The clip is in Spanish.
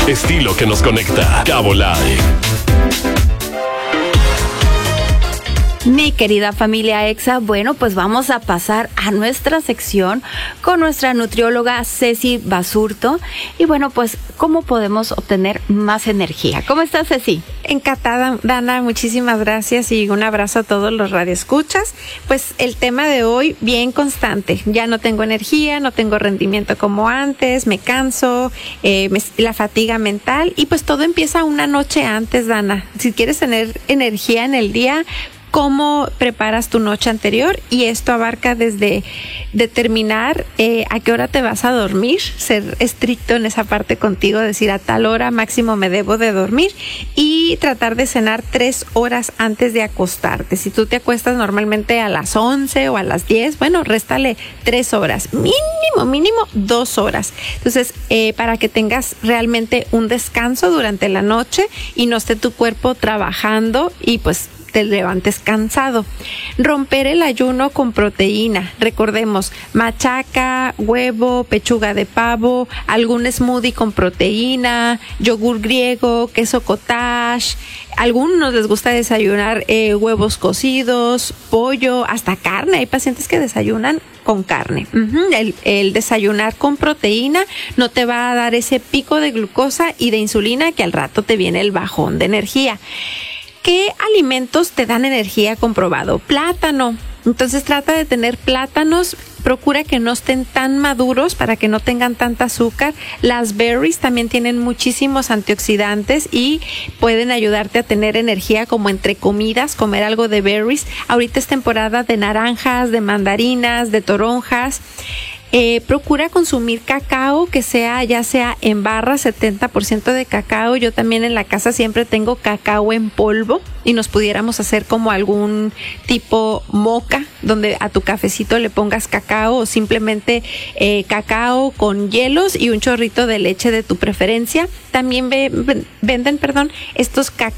Estilo que nos conecta. Cabo Live. Mi querida familia EXA, bueno, pues vamos a pasar a nuestra sección con nuestra nutrióloga Ceci Basurto. Y bueno, pues, ¿cómo podemos obtener más energía? ¿Cómo estás, Ceci? Encantada, Dana, muchísimas gracias y un abrazo a todos los radioescuchas. Pues el tema de hoy, bien constante. Ya no tengo energía, no tengo rendimiento como antes, me canso, la fatiga mental y pues todo empieza una noche antes, Dana. Si quieres tener energía en el día, ¿cómo preparas tu noche anterior? Y esto abarca desde determinar a qué hora te vas a dormir, ser estricto en esa parte contigo, decir a tal hora máximo me debo de dormir y tratar de cenar 3 horas antes de acostarte. Si tú te acuestas normalmente a las 11 o a las 10, bueno, réstale 3 horas, mínimo 2 horas. Entonces, para que tengas realmente un descanso durante la noche y no esté tu cuerpo trabajando y pues te levantes cansado. Romper el ayuno con proteína. Recordemos, machaca, huevo, pechuga de pavo, algún smoothie con proteína, yogur griego, queso cottage. A algunos les gusta desayunar huevos cocidos, pollo, hasta carne. Hay pacientes que desayunan con carne. El desayunar con proteína no te va a dar ese pico de glucosa y de insulina que al rato te viene el bajón de energía. ¿Qué alimentos te dan energía comprobado? Plátano. Entonces trata de tener plátanos, procura que no estén tan maduros para que no tengan tanta azúcar. Las berries también tienen muchísimos antioxidantes y pueden ayudarte a tener energía como entre comidas, comer algo de berries. Ahorita es temporada de naranjas, de mandarinas, de toronjas. Procura consumir cacao que sea, ya sea en barra, 70% de cacao. Yo también en la casa siempre tengo cacao en polvo y nos pudiéramos hacer como algún tipo moca donde a tu cafecito le pongas cacao o simplemente cacao con hielos y un chorrito de leche de tu preferencia. También venden estos cacaos